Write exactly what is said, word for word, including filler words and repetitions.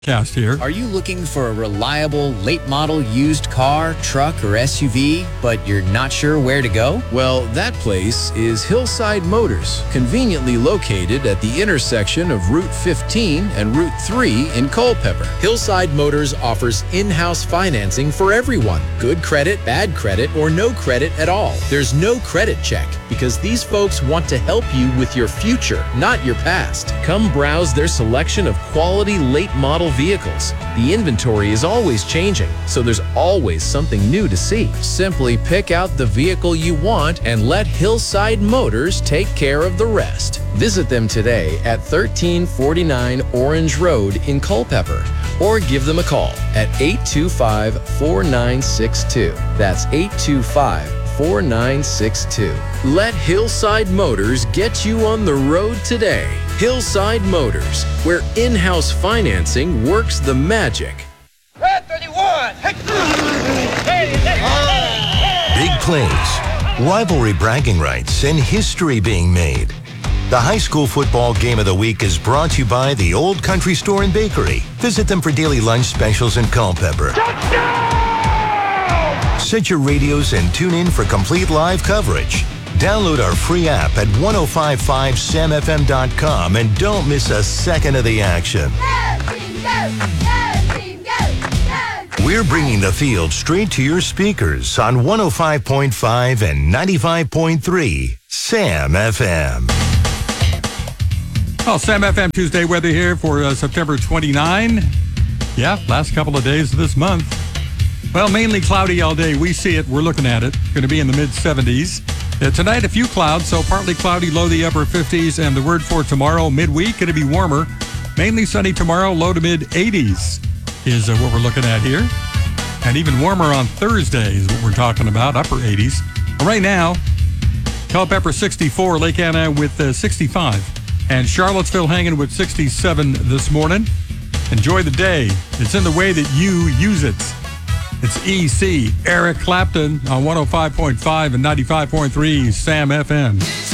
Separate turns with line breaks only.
Cast here.
Are you looking for a reliable late model used car, truck, or S U V, but you're not sure where to go?
Well, that place is Hillside Motors, conveniently located at the intersection of Route fifteen and Route three in Culpeper. Hillside Motors offers in-house financing for everyone. Good credit, bad credit, or no credit at all. There's no credit check because these folks want to help you with your future, not your past. Come browse their selection of quality late model vehicles. The inventory is always changing, so there's always something new to see. Simply pick out the vehicle you want and let Hillside Motors take care of the rest. Visit them today at thirteen forty-nine Orange Road in Culpeper, or give them a call at eight two five, four nine six two. That's eight two five, four nine six two. Let Hillside Motors get you on the road today. Hillside Motors, where in-house financing works the magic.
Red thirty-one!
Big plays, rivalry bragging rights, and history being made. The high school football game of the week is brought to you by the Old Country Store and Bakery. Visit them for daily lunch specials in Culpeper. Set your radios and tune in for complete live coverage. Download our free app at ten fifty-five sam f m dot com and don't miss a second of the action. We're bringing the field straight to your speakers on one oh five point five and ninety-five point three Sam F M.
Well, Sam F M Tuesday weather here for uh, September twenty-ninth. Yeah, last couple of days of this month. Well, mainly cloudy all day. We see it. We're looking at it. Going to be in the mid seventies. Uh, tonight, a few clouds, so partly cloudy, low to the upper fifties. And the word for tomorrow, midweek, going to be warmer. Mainly sunny tomorrow, low to mid eighties is uh, what we're looking at here. And even warmer on Thursday is what we're talking about, upper eighties. But right now, Culpeper sixty-four, Lake Anna with uh, sixty-five. And Charlottesville hanging with sixty-seven this morning. Enjoy the day. It's in the way that you use it. It's E C, Eric Clapton on one oh five point five and ninety-five point three Sam F M.